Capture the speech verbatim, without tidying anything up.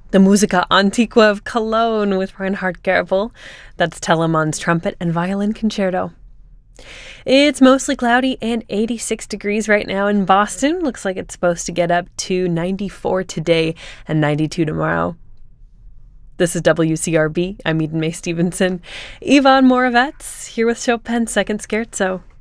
the Musica Antiqua of Cologne with Reinhard Goebel. That's Telemann's trumpet and violin concerto. It's mostly cloudy and eighty-six degrees right now in Boston. Looks like it's supposed to get up to ninety-four today and ninety-two tomorrow. This is W C R B. I'm Eden May Stevenson. Yvonne Moravets here with Chopin's Second Scherzo.